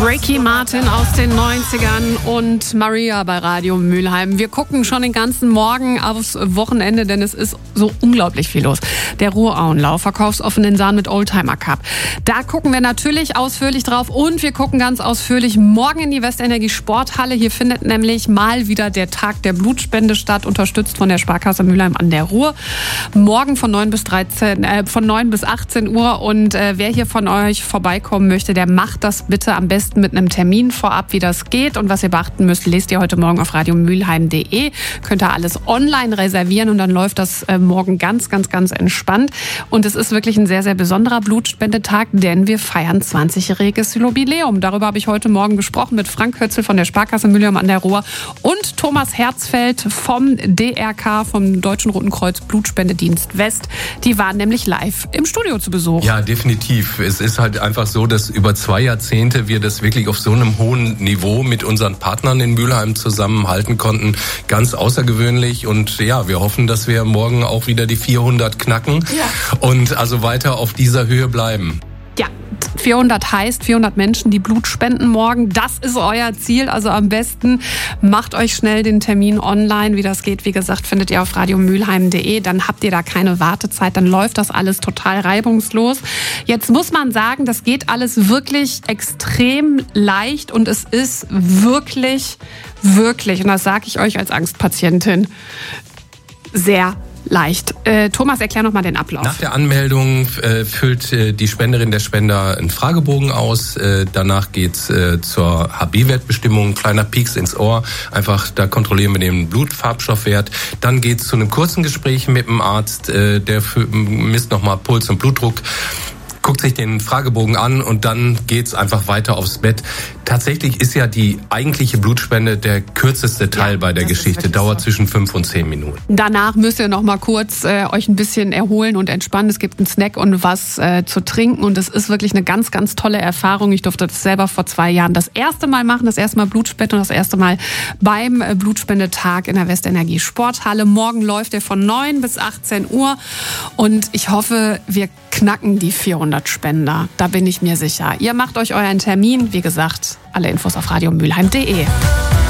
Ricky Martin aus den 90ern und Maria bei Radio Mülheim. Wir gucken schon den ganzen Morgen aufs Wochenende, denn es ist so unglaublich viel los. Der Ruhrauenlauf, verkaufsoffenen Sahn mit Oldtimer Cup. Da gucken wir natürlich ausführlich drauf und wir gucken ganz ausführlich morgen in die Westenergie Sporthalle. Hier findet nämlich mal wieder der Tag der Blutspende statt, unterstützt von der Sparkasse Mülheim an der Ruhr. Morgen von 9 bis 18 Uhr und wer hier von euch vorbeikommen möchte, der macht das bitte am besten mit einem Termin vorab, wie das geht. Und was ihr beachten müsst, lest ihr heute Morgen auf radiomülheim.de. Könnt ihr alles online reservieren und dann läuft das morgen ganz entspannt. Und es ist wirklich ein sehr, sehr besonderer Blutspendetag, denn wir feiern 20-jähriges Jubiläum. Darüber habe ich heute Morgen gesprochen mit Frank Hötzel von der Sparkasse Mülheim an der Ruhr und Thomas Herzfeld vom DRK, vom Deutschen Roten Kreuz Blutspendedienst West. Die waren nämlich live im Studio zu Besuch. Ja, definitiv. Es ist halt einfach so, dass über 2 Jahrzehnte wir das wirklich auf so einem hohen Niveau mit unseren Partnern in Mülheim zusammenhalten konnten. Ganz außergewöhnlich und ja, wir hoffen, dass wir morgen auch wieder die 400 knacken und also weiter auf dieser Höhe bleiben. Ja, 400 heißt 400 Menschen, die Blut spenden morgen. Das ist euer Ziel. Also am besten macht euch schnell den Termin online. Wie das geht, wie gesagt, findet ihr auf radiomülheim.de. Dann habt ihr da keine Wartezeit. Dann läuft das alles total reibungslos. Jetzt muss man sagen, das geht alles wirklich extrem leicht und es ist wirklich, und das sage ich euch als Angstpatientin, sehr leicht. Thomas, erklär noch mal den Ablauf. Nach der Anmeldung füllt die Spenderin, der Spender einen Fragebogen aus. Danach geht's zur HB-Wertbestimmung, kleiner Pieks ins Ohr. Einfach, da kontrollieren wir den Blutfarbstoffwert. Dann geht's zu einem kurzen Gespräch mit dem Arzt. Der misst nochmal Puls und Blutdruck, guckt sich den Fragebogen an und dann geht's einfach weiter aufs Bett. Tatsächlich ist ja die eigentliche Blutspende der kürzeste Teil bei der Geschichte. Dauert zwischen 5 und 10 Minuten. Danach müsst ihr noch mal kurz euch ein bisschen erholen und entspannen. Es gibt einen Snack und was zu trinken und es ist wirklich eine ganz tolle Erfahrung. Ich durfte das selber vor 2 Jahren das erste Mal machen, das erste Mal Blutspende und das erste Mal beim Blutspendetag in der Westenergie Sporthalle. Morgen läuft er von 9 bis 18 Uhr und ich hoffe, wir knacken die 400 Spender. Da bin ich mir sicher. Ihr macht euch euren Termin. Wie gesagt, alle Infos auf radiomülheim.de.